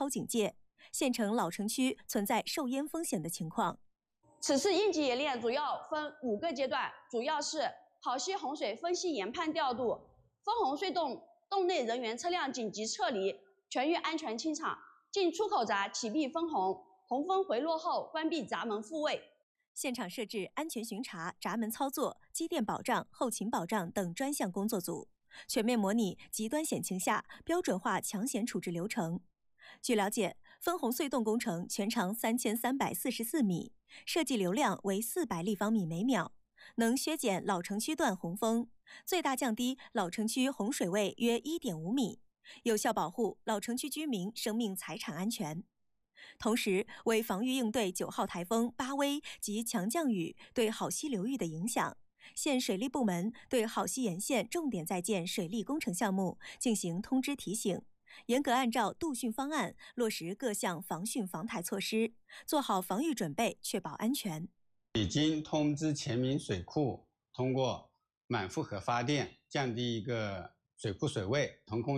高警戒，县城老城区存在受淹风险的情况。 此次应急演练主要分5个阶段，主要是好溪洪水分析研判调度、分洪隧洞洞内人员车辆紧急撤离、全域安全清场、进出口闸启闭分洪，洪峰回落后关闭闸门复位。 现场设置安全巡查、闸门操作、机电保障、后勤保障等专项工作组，全面模拟极端险情下标准化抢险处置流程。据了解，分洪隧洞工程全长3344米，设计流量为400立方米每秒，能削减老城区段洪峰，最大降低老城区洪水位约1.5米，有效保护老城区居民生命财产安全。同时，为防御应对9号台风巴威及强降雨对好溪流域的影响，县水利部门对好溪沿线重点在建水利工程项目进行通知提醒，严格按照度汛方案落实各项防汛防台措施，做好防御准备，确保安全。 已经通知全民水库通过满负荷发电，降低一个水库水位，同空